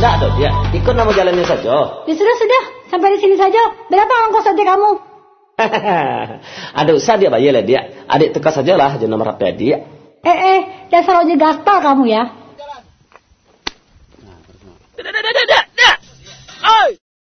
Enggak dong dia, ikut nama jalannya saja. Ya sudah, sampai di sini saja. Berapa ongkos saja kamu? Ada usah dia bayar lah dia. Adik tukar sajalah je nomor HP dia. Dasar ojek gatal kamu ya.